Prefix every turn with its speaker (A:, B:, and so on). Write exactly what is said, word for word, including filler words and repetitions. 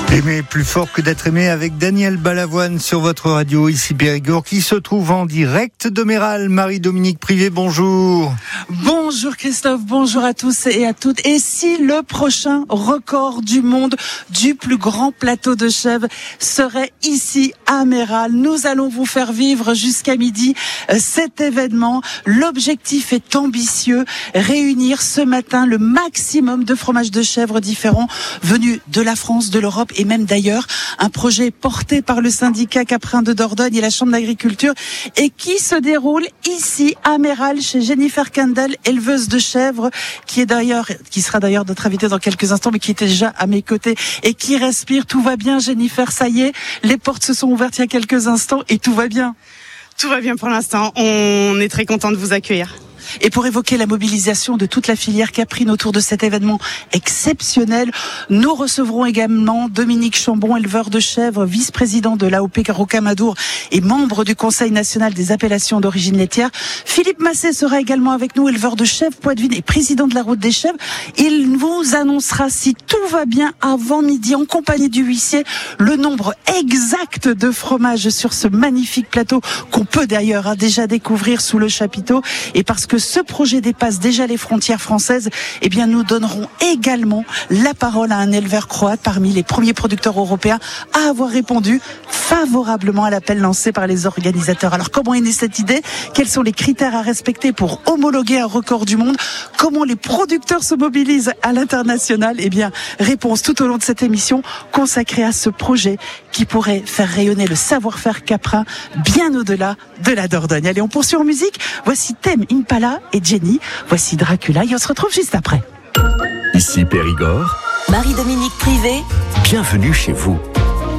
A: Aimer plus fort que d'être aimé avec Daniel Balavoine sur votre radio, ici Périgord, qui se trouve en direct de Méral. Marie-Dominique Privé, bonjour.
B: Bonjour Christophe, bonjour à tous et à toutes. Et si le prochain record du monde du plus grand plateau de chèvre serait ici à Méral, nous allons vous faire vivre jusqu'à midi cet événement. L'objectif est ambitieux, réunir ce matin le maximum de fromages de chèvre différents venus de la France, de l'Europe et même d'ailleurs. Un projet porté par le syndicat Caprin de Dordogne et la Chambre d'agriculture et qui se déroule ici à Méral chez Jennifer Kendall, éleveuse de chèvres, qui est d'ailleurs, qui sera d'ailleurs notre invitée dans quelques instants, mais qui était déjà à mes côtés et qui respire. Tout va bien, Jennifer, ça y est, les portes se sont ouvertes il y a quelques instants et tout va bien.
C: Tout va bien pour l'instant, on est très content de vous accueillir.
B: Et pour évoquer la mobilisation de toute la filière caprine autour de cet événement exceptionnel, nous recevrons également Dominique Chambon, éleveur de chèvres, vice-président de l'A O P Rocamadour et membre du Conseil national des appellations d'origine laitière. Philippe Massé sera également avec nous, éleveur de chèvres poitevines et président de la Route des chèvres. Il vous annoncera, si tout va bien, avant midi, en compagnie du huissier, le nombre exact de fromages sur ce magnifique plateau qu'on peut d'ailleurs hein, déjà découvrir sous le chapiteau. Et parce que ce projet dépasse déjà les frontières françaises, eh bien nous donnerons également la parole à un éleveur croate parmi les premiers producteurs européens à avoir répondu favorablement à l'appel lancé par les organisateurs. Alors comment est née cette idée ? Quels sont les critères à respecter pour homologuer un record du monde ? Comment les producteurs se mobilisent à l'international ? Eh bien, réponse tout au long de cette émission consacrée à ce projet qui pourrait faire rayonner le savoir-faire caprin bien au-delà de la Dordogne. Allez, on poursuit en musique. Voici Tame Impala et Jenny. Voici Dracula et on se retrouve juste après.
D: Ici Périgord.
E: Marie-Dominique Privé.
D: Bienvenue chez vous.